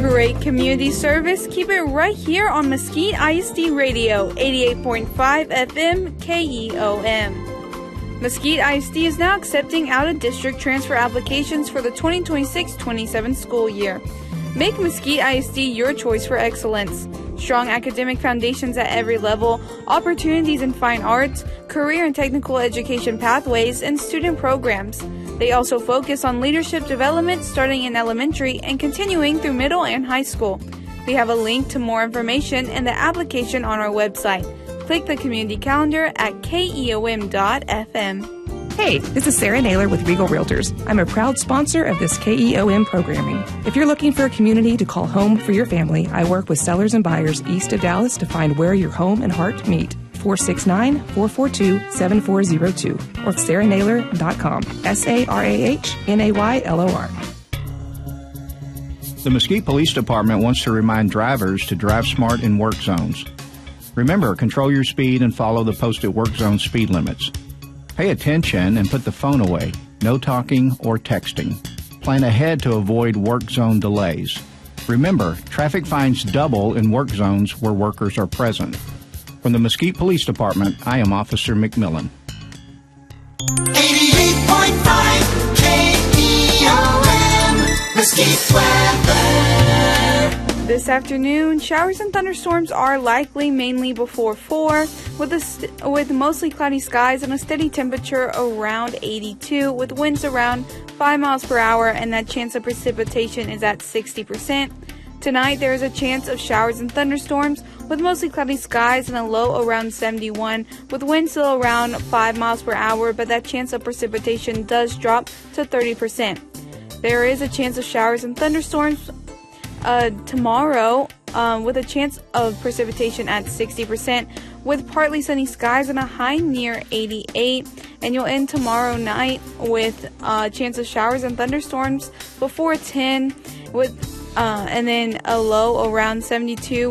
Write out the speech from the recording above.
Great community service. Keep it right here on Mesquite ISD Radio, 88.5 FM KEOM. Mesquite ISD is now accepting out-of-district transfer applications for the 2026-27 school year. Make Mesquite ISD your choice for excellence. Strong academic foundations at every level, opportunities in fine arts, career and technical education pathways, and student programs. They also focus on leadership development starting in elementary and continuing through middle and high school. We have a link to more information and the application on our website. Click the community calendar at keom.fm. Hey, this is Sarah Naylor with Regal Realtors. I'm a proud sponsor of this KEOM programming. If you're looking for a community to call home for your family, I work with sellers and buyers east of Dallas to find where your home and heart meet. 469-442-7402 or sarahnaylor.com. SARAHNAYLOR. The Mesquite Police Department wants to remind drivers to drive smart in work zones. Remember, control your speed and follow the posted work zone speed limits. Pay attention and put the phone away. No talking or texting. Plan ahead to avoid work zone delays. Remember, traffic fines double in work zones where workers are present. From the Mesquite Police Department, I am Officer McMillan. 88.5 KEOM, Mesquite weather. This afternoon, showers and thunderstorms are likely mainly before 4, with mostly cloudy skies and a steady temperature around 82, with winds around 5 miles per hour, and that chance of precipitation is at 60%. Tonight, there is a chance of showers and thunderstorms, with mostly cloudy skies and a low around 71, with winds still around 5 miles per hour, but that chance of precipitation does drop to 30%. There is a chance of showers and thunderstorms tomorrow, with a chance of precipitation at 60%, with partly sunny skies and a high near 88. And you'll end tomorrow night with a chance of showers and thunderstorms before 10, and then a low around 72.